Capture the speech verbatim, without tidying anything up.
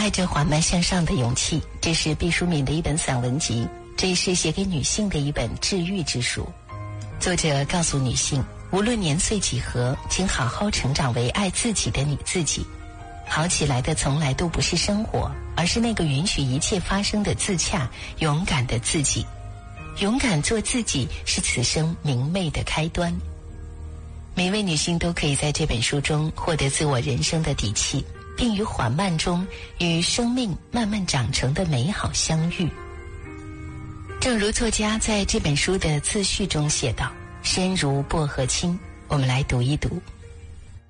爱着缓慢向上的勇气，这是毕淑敏的一本散文集，这也是写给女性的一本治愈之书。作者告诉女性，无论年岁几何，请好好成长为爱自己的你自己。好起来的从来都不是生活，而是那个允许一切发生的自洽勇敢的自己。勇敢做自己是此生明媚的开端。每位女性都可以在这本书中获得自我人生的底气，并于缓慢中与生命慢慢长成的美好相遇。正如作家在这本书的自序中写道，深如薄荷青，我们来读一读。